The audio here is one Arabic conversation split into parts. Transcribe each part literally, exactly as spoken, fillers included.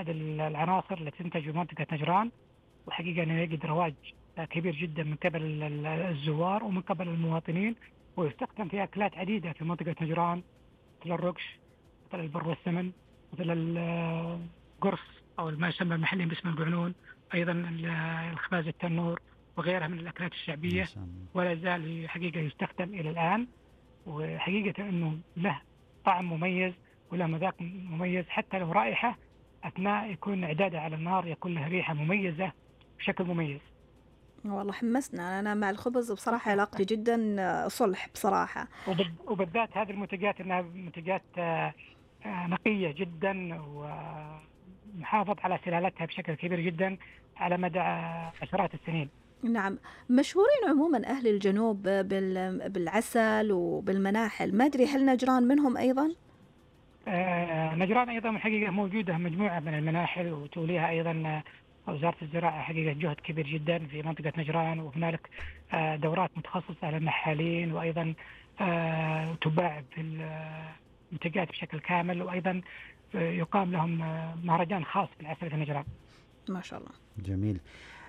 هذه العناصر اللي تنتج في منطقة نجران، وحقيقة أنه يجد رواج كبير جدا من قبل الزوار ومن قبل المواطنين، ويستخدم في أكلات عديدة في منطقة نجران، مثل الرقش، مثل البر والسمن، مثل القرص أو ما يسمى محليا باسم القعنون، أيضا الخباز التنور وغيرها من الأكلات الشعبية، ولا زال حقيقة يستخدم إلى الآن. وحقيقة أنه له طعم مميز وله مذاق مميز، حتى لو رائحة أثناء يكون إعداده على النار يكون له ريحة مميزة بشكل مميز. والله حمسنا. أنا مع الخبز بصراحة علاقتي جدا صلح بصراحة، وبالذات هذه المنتجات أنها منتجات نقية جدا ومحافظ على سلالتها بشكل كبير جدا على مدى عشرات السنين. نعم. مشهورين عموما أهل الجنوب بالعسل وبالمناحل، ما أدري هل نجران منهم أيضا؟ آه نجران أيضا الحقيقة موجودة مجموعة من المناحل، وتوليها أيضا وزارة الزراعة حقيقة جهد كبير جدا في منطقة نجران، وهنالك آه دورات متخصصة للنحالين، وأيضا آه تباع في المنتجات بشكل كامل، وأيضا يقام لهم مهرجان خاص بالعسل في نجران. ما شاء الله. جميل.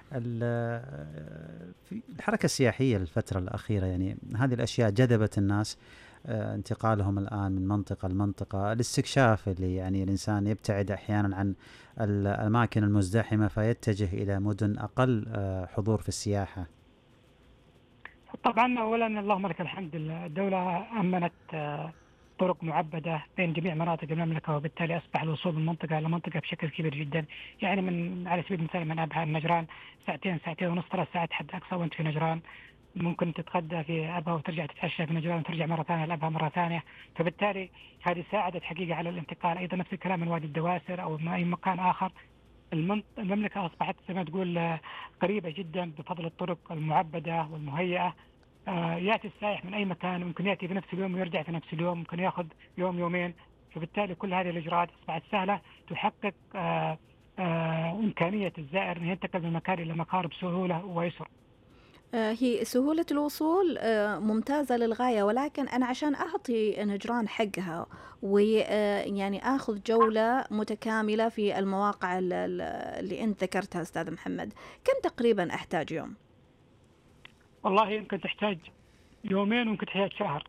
في الحركة السياحية الفترة الأخيرة يعني هذه الأشياء جذبت الناس، انتقالهم الآن من منطقة لمنطقة، الاستكشاف اللي يعني الإنسان يبتعد أحيانا عن الأماكن المزدحمة فيتجه إلى مدن أقل حضور في السياحة. طبعا أولا اللهم لك الحمد، الدولة أمنت طرق معبدة بين جميع مناطق المملكة، وبالتالي أصبح الوصول من منطقة إلى منطقة بشكل كبير جدا. يعني من على سبيل المثال من أبها النجران ساعتين ساعتين ونص ثلاث ساعات حد أقصى وأنت في نجران، ممكن تتغدى في أبها وترجع تتعشى في نجران وترجع مرة ثانية لأبها مرة ثانية، فبالتالي هذه ساعدت حقيقة على الانتقال. أيضا نفس الكلام من وادي الدواسر أو من أي مكان آخر. المملكة أصبحت زي ما تقول قريبة جدا بفضل الطرق المعبدة والمهيئة. آه يأتي السائح من أي مكان، ممكن يأتي في نفس اليوم ويرجع في نفس اليوم، ممكن يأخذ يوم يومين، فبالتالي كل هذه الإجراءات أصبحت سهلة تحقق آه آه إمكانية الزائر أن ينتقل من مكان إلى مكان بسهولة ويسر. آه هي سهولة الوصول آه ممتازة للغاية، ولكن أنا عشان أعطي نجران حقها ويعني آخذ جولة متكاملة في المواقع اللي أنت ذكرتها أستاذ محمد، كم تقريبا أحتاج يوم؟ والله يمكن تحتاج يومين ويمكن تحتاج شهر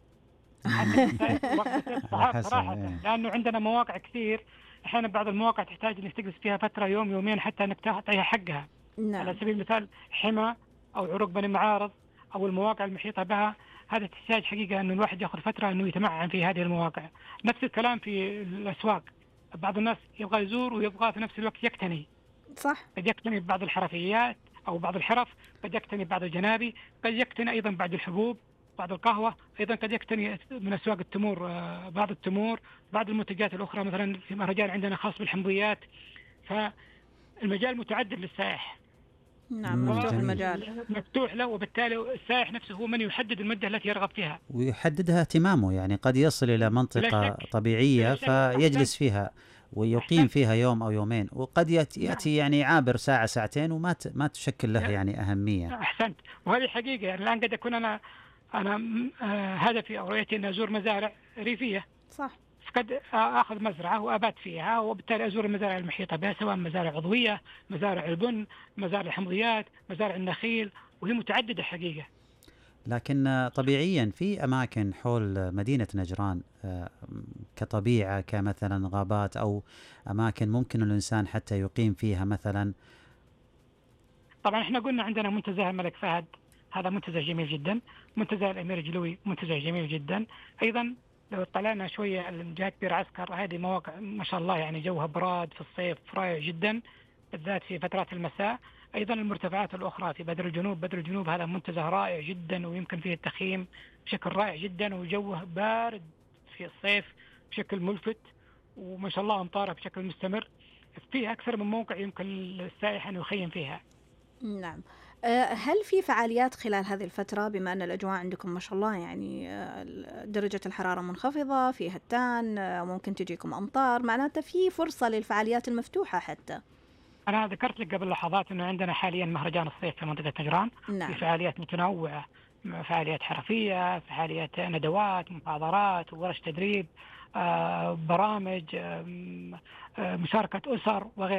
صراحة، لأنه عندنا مواقع كثير، أحيانا بعض المواقع تحتاج أنك تجلس فيها فترة يوم يومين حتى أنك تعطيها حقها. نعم. على سبيل المثال حمى أو عروق بني معارض أو المواقع المحيطة بها، هذا تحتاج حقيقة أنه الواحد يأخذ فترة أنه يتمعن في هذه المواقع. نفس الكلام في الأسواق، بعض الناس يبغى يزور ويبغى في نفس الوقت يقتني. صح. قد يقتني ببعض الحرفيات أو بعض الحرف، قد يقتني بعض الجنابي، قد يقتني أيضا بعض الحبوب، بعض القهوة، أيضا قد يقتني من أسواق التمور بعض التمور، بعض المنتجات الأخرى، مثلا في مهرجان عندنا خاص بالحمضيات، فالمجال متعدد للسائح. نعم مفتوح المجال، مفتوح له، وبالتالي السائح نفسه هو من يحدد المدة التي يرغب فيها ويحددها اهتمامه. يعني قد يصل إلى منطقة طبيعية فيجلس فيها ويقيم فيها يوم أو يومين، وقد يأتي يعني عابر ساعة ساعتين وما ما تشكل له يعني أهمية. أحسنت. وهذه حقيقة يعني الآن قد أكون أنا أنا هدفي أو رؤيتي أن أزور مزارع ريفية، صح، قد أخذ مزرعة وأبات فيها، وبالتالي أزور المزارع المحيطة بها، سواء مزارع عضوية، مزارع البن، مزارع الحمضيات، مزارع النخيل، وهي متعددة حقيقة. لكن طبيعيا في أماكن حول مدينة نجران كطبيعة كمثلا غابات أو أماكن ممكن الإنسان حتى يقيم فيها مثلا. طبعا احنا قلنا عندنا منتزه الملك فهد، هذا منتزه جميل جدا. منتزه الأمير جلوي منتزه جميل جدا. أيضا لو اطلعنا شوية من جهة بير عسكر، هذه مواقع ما شاء الله يعني جوها براد في الصيف رائع جدا، بالذات في فترات المساء. أيضا المرتفعات الأخرى في بدر الجنوب، بدر الجنوب هذا منتزه رائع جدا ويمكن فيه التخييم بشكل رائع جدا، وجوه بارد في الصيف بشكل ملفت، وما شاء الله أمطاره بشكل مستمر. فيه أكثر من موقع يمكن للسائح أن يخيم فيها. نعم. هل في فعاليات خلال هذه الفترة، بما أن الأجواء عندكم ما شاء الله يعني درجة الحرارة منخفضة، في هتان، ممكن تجيكم أمطار، معناته في فرصة للفعاليات المفتوحة حتى؟ أنا ذكرت لك قبل لحظات أنه عندنا حاليا مهرجان الصيف في منطقة نجران. نعم. في فعاليات متنوعة، فعاليات حرفية، فعاليات ندوات، محاضرات، ورش تدريب، برامج، مشاركة أسر وغيرها.